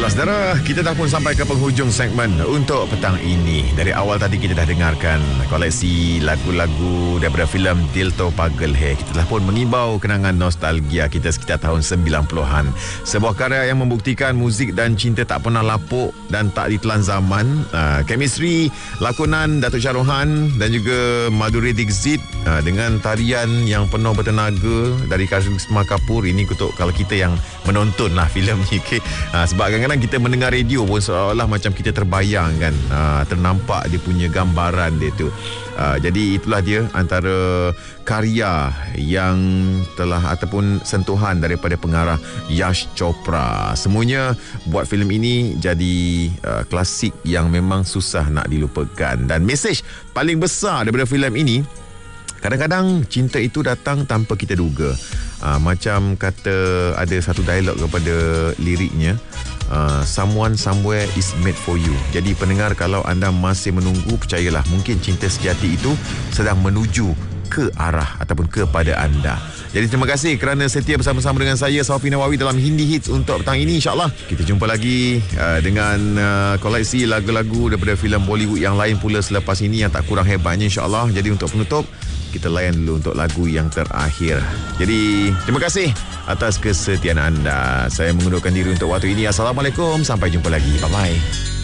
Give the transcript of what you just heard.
Saudara, kita dah pun sampai ke penghujung segmen untuk petang ini. Dari awal tadi kita dah dengarkan koleksi lagu-lagu daripada filem Dil To Pagal Hai. Kita dah pun mengimbau kenangan nostalgia kita sekitar tahun 90-an. Sebuah karya yang membuktikan muzik dan cinta tak pernah lapuk dan tak ditelan zaman. Chemistry lakonan Datuk Shah Rukh Khan dan juga Madhuri Dixit dengan tarian yang penuh bertenaga dari Karisma Kapoor. Ini untuk kalau kita yang menonton lah filem ni, okay? Sebab kadang-kadang kita mendengar radio pun seolah-olah macam kita terbayang kan, ternampak dia punya gambaran dia tu. Jadi itulah dia antara karya yang telah ataupun sentuhan daripada pengarah Yash Chopra. Semuanya buat filem ini jadi klasik yang memang susah nak dilupakan. Dan mesej paling besar daripada filem ini, kadang-kadang cinta itu datang tanpa kita duga. Macam kata ada satu dialog kepada liriknya, someone somewhere is made for you. Jadi pendengar, kalau anda masih menunggu, percayalah mungkin cinta sejati itu sedang menuju ke arah ataupun kepada anda. Jadi terima kasih kerana setia bersama-sama dengan saya, Safi Nawawi, dalam Hindi Hits untuk petang ini. InsyaAllah kita jumpa lagi dengan koleksi lagu-lagu daripada filem Bollywood yang lain pula selepas ini yang tak kurang hebatnya, insyaAllah. Jadi untuk penutup, kita layan dulu untuk lagu yang terakhir. Jadi terima kasih atas kesetiaan anda. Saya mengundurkan diri untuk waktu ini. Assalamualaikum, sampai jumpa lagi. Bye-bye.